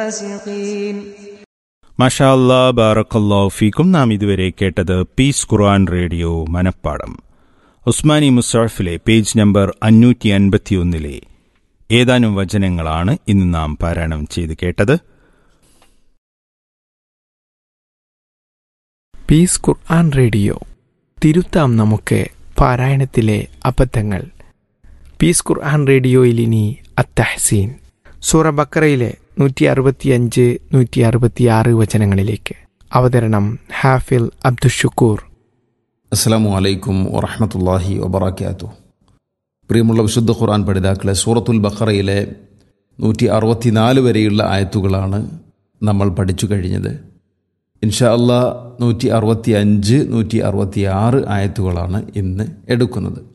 فاسقين. മാഷാ അല്ലാ, ബാറക്കല്ലാഹു ഫീക്കും. നാം ഇതുവരെ കേട്ടത് പീസ് ഖുർആൻ റേഡിയോ മനപ്പാടം ഉസ്മാനി മുസ്ഹഫിലെ പേജ് നമ്പർ 551 ഏതാനും വചനങ്ങളാണ് ഇന്ന് നാം പാരായണം ചെയ്ത് കേട്ടത്. പീസ് ഖുർആൻ റേഡിയോ തിരുത്താം നമുക്ക് പാരായണത്തിലെ അബദ്ധങ്ങൾ. പീസ് ഖുർആൻ റേഡിയോയിൽ ഇനി അത്തഹ്സീൻ സൂറ ബക്കറയിലെ 165, 166 വചനങ്ങളിലേക്ക്. അവതരണം ഹാഫിൽ അബ്ദുഷുക്കൂർ. അസ്സലാമു അലൈക്കും വറഹ്മത്തുള്ളാഹി വബറകാതുഹു. പ്രിയമുള്ള വിശുദ്ധ ഖുർആൻ പഠിതാക്കളെ, സൂറത്തുൽ ബഖറയിലെ 164 വരെയുള്ള ആയത്തുകളാണ് നമ്മൾ പഠിച്ചു കഴിഞ്ഞത്. ഇൻഷാ അല്ലാഹ് 165, 166 ആയത്തുകളാണ് ഇന്ന് എടുക്കുന്നത്.